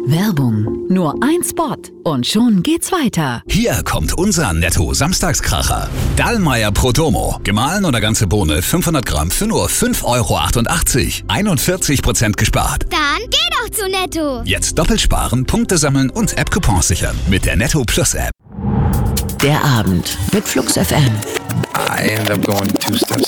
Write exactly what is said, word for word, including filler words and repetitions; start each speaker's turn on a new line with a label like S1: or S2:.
S1: Werbung. Nur ein Spot und schon geht's weiter.
S2: Hier kommt unser Netto-Samstagskracher. Dallmayr Prodomo. Gemahlen oder ganze Bohne fünfhundert Gramm für nur fünf Euro achtundachtzig. einundvierzig Prozent gespart.
S3: Dann geh doch zu Netto.
S2: Jetzt doppelt sparen, Punkte sammeln und App-Coupons sichern mit der Netto Plus App.
S1: Der Abend mit Flux F M.
S4: I ended up going two steps